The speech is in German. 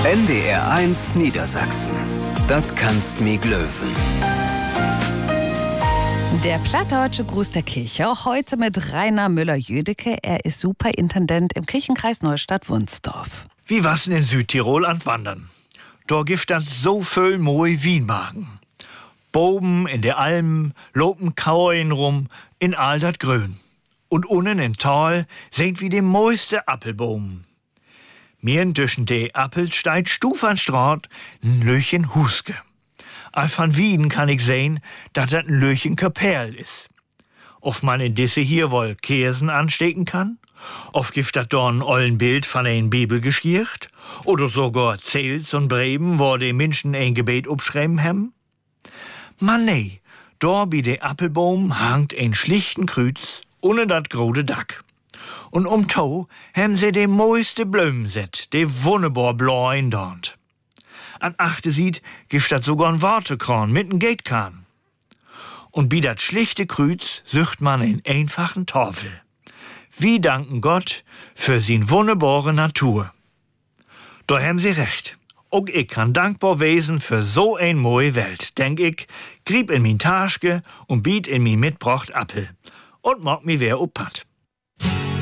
NDR1 Niedersachsen. Das kannst mi glöwen. Der plattdeutsche Gruß der Kirche, heute mit Rainer Müller-Jödecke. Er ist Superintendent im Kirchenkreis Neustadt-Wunsdorf. Wie was in Südtirol an Wandern. Dort gibt das so viel moi Wienmagen. Boben in der Almen lopen Kauen rum in all dat Grün. Und unnen in Tal seht wie de mooiste Appelboom. Mir zwischen de Appel steigt Stufenstraat n Löchen Huske. Al van Wieden kann ich sehen, dass das ein Löchen Kapell ist. Ob man in disse hier wohl Käsen anstecken kann, ob gibt das da ein ollen Bild von ein Bibel geschiert, oder sogar Zels und Breben, wo die Menschen ein Gebet upschreiben haben. Man nee, da bi de Appelbaum hangt ein schlichten Krüz ohne dat grode Dack. Und um Tau haben sie de mooiste Blömen set, de wunderbar blauen dort. An achte sieht, gibt dat sogar ein Wartekran mit n Gatekahn. Und bi dat schlichte Krüz sücht man in einfachen Tafel. Wie danken Gott für sin wunderbare Natur. Da haben sie recht. Auch ich kann dankbar wesen für so ein moe Welt. Denk ich, grieb in min Taschke und biet in mi mitbracht Appel. Und mag mi wer oppat.